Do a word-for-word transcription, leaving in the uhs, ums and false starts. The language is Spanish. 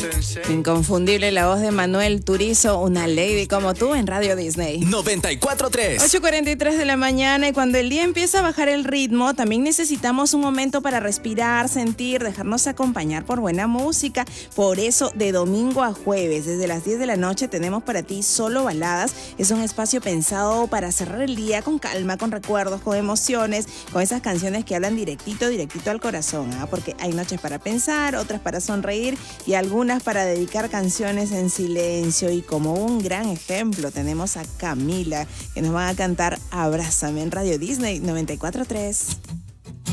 Inconfundible la voz de Manuel Turizo, una lady como tú en Radio Disney. noventa y cuatro punto tres. ocho cuarenta y tres de la mañana, y cuando el día empieza a bajar el ritmo, también necesitamos un momento para respirar, sentir, dejarnos acompañar por buena música. Por eso, de domingo a jueves, desde las diez de la noche, tenemos para ti Solo Baladas. Es un espacio pensado para cerrar el día con calma, con recuerdos, con emociones, con esas canciones que hablan directito, directito al corazón, ¿eh? Porque hay noches para pensar, otras para sonreír y algunas para dedicar canciones en silencio. Y como un gran ejemplo tenemos a Camila, que nos van a cantar Abrázame en Radio Disney noventa y cuatro punto tres.